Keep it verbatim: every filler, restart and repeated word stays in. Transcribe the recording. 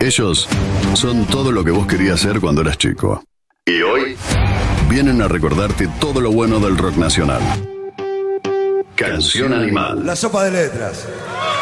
Ellos son todo lo que vos querías ser cuando eras chico. Y hoy vienen a recordarte todo lo bueno del rock nacional. Canción Animal. La sopa de letras.